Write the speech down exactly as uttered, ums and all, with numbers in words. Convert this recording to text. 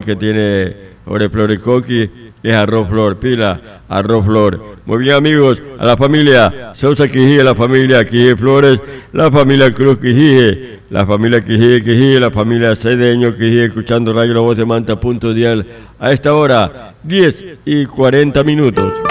que tiene Oreflor Coqui, es arroz flor, pila, arroz flor. Muy bien, amigos, a la familia Sousa Quijije, la familia Quijije Flores, la familia Cruz Quijije, la familia Quijije Quijije, la familia Cedeño Quijije, escuchando Radio La Voz de Manta, punto dial, a esta hora, diez y cuarenta minutos.